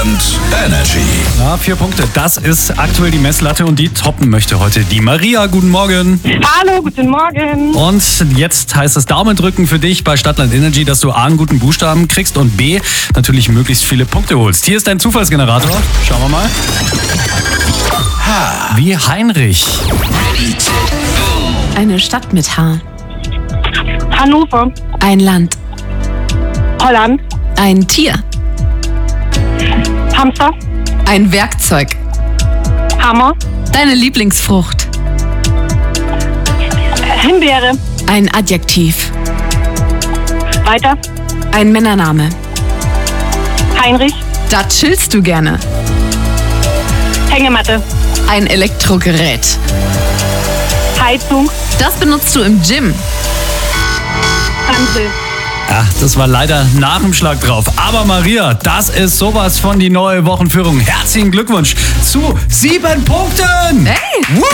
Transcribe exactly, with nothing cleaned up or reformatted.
Stadtland Energy. Ja, vier Punkte. Das ist aktuell die Messlatte und die toppen möchte heute die Maria. Guten Morgen. Hallo, guten Morgen. Und jetzt heißt es Daumen drücken für dich bei Stadtland Energy, dass du A, einen guten Buchstaben kriegst und B, natürlich möglichst viele Punkte holst. Hier ist dein Zufallsgenerator. Schauen wir mal. H. Wie Heinrich. Eine Stadt mit H. Hannover, Ein Land. Holland, Ein Tier. Hamster, Ein Werkzeug. Hammer, Deine Lieblingsfrucht. Himbeere, Ein Adjektiv. weiter, Ein Männername. Heinrich, Da chillst du gerne. Hängematte, Ein Elektrogerät. Heizung, Das benutzt du im Gym. Kanzel. Ach, das war leider nach dem Schlag drauf. Aber Maria, das ist sowas von die neue Wochenführung. Herzlichen Glückwunsch zu sieben Punkten. Hey! Woo!